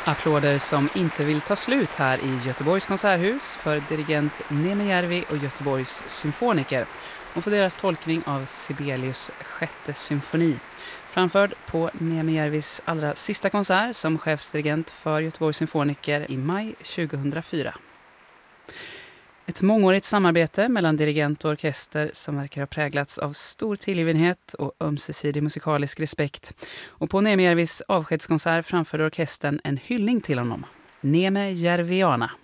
Applåder som inte vill ta slut här i Göteborgs konserthus för dirigent Niemejärvi och Göteborgs symfoniker och för deras tolkning av Sibelius sjätte symfoni. Framförd på Niemejärvis allra sista konsert som chefsdirigent för Göteborgs symfoniker i maj 2004. Ett mångårigt samarbete mellan dirigent och orkester som verkar ha präglats av stor tillgivenhet och ömsesidig musikalisk respekt. Och på Niemejärvis avskedskonsert framförde orkestern en hyllning till honom. Niemejärviana.